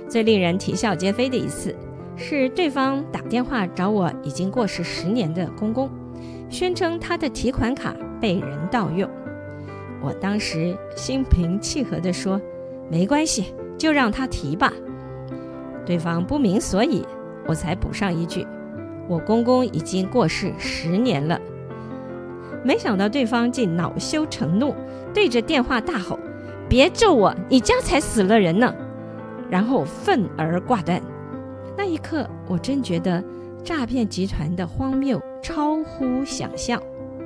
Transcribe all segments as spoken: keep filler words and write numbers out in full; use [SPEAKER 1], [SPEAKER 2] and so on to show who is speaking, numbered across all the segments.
[SPEAKER 1] 最令人啼笑皆非的一次，是对方打电话找我已经过世十年的公公，宣称他的提款卡被人盗用。我当时心平气和地说，没关系，就让他提吧。对方不明所以，我才补上一句，我公公已经过世十年了。没想到对方竟恼羞成怒，对着电话大吼，别咒我，你家才死了人呢，然后愤而挂断。那一刻我真觉得诈骗集团的荒谬超乎想象。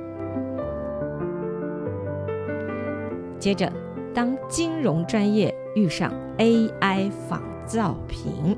[SPEAKER 1] 接着，当金融专业遇上 A I 仿造品，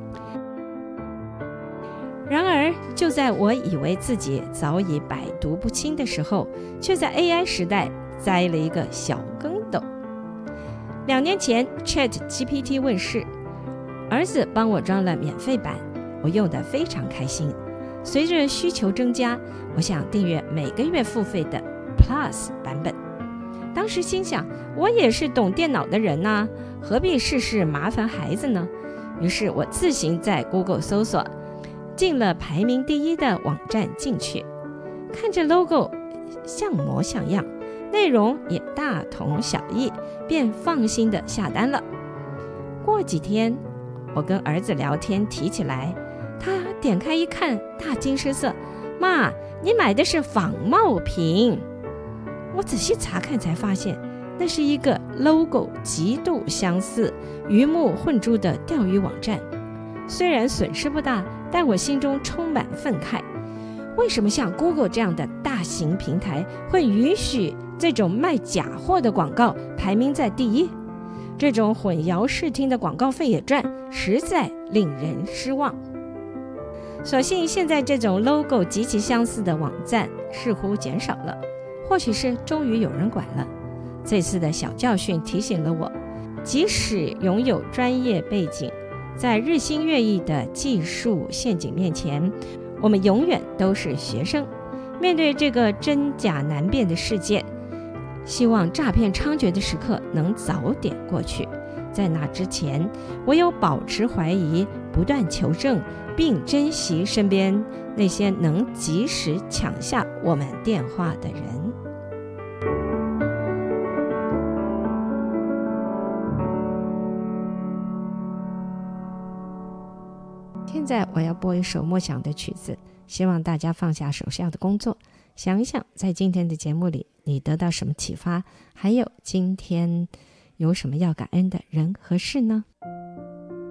[SPEAKER 1] 然而就在我以为自己早已百毒不侵的时候，却在 A I 时代栽了一个小跟斗。两年前 Chat G P T 问世，儿子帮我装了免费版，我用得非常开心。随着需求增加，我想订阅每个月付费的 Plus 版本。当时心想，我也是懂电脑的人啊，何必事事麻烦孩子呢？于是我自行在 Google 搜索，进了排名第一的网站进去，看着 logo 像模像样，内容也大同小异，便放心的下单了。过几天，我跟儿子聊天提起来，他点开一看，大惊失色，妈，你买的是仿冒品。我仔细查看才发现，那是一个 logo 极度相似、鱼目混珠的钓鱼网站。虽然损失不大，但我心中充满愤慨。为什么像 Google 这样的大型平台会允许这种卖假货的广告排名在第一？这种混淆视听的广告费也赚，实在令人失望。所幸现在这种 logo 极其相似的网站似乎减少了，或许是终于有人管了。这次的小教训提醒了我，即使拥有专业背景，在日新月异的技术陷阱面前，我们永远都是学生。面对这个真假难辨的世界，希望诈骗猖獗的时刻能早点过去。在那之前，唯有保持怀疑，不断求证，并珍惜身边那些能及时抢下我们电话的人。现在我要播一首默想的曲子，希望大家放下手下的工作，想一想在今天的节目里你得到什么启发，还有今天有什么要感恩的人和事呢？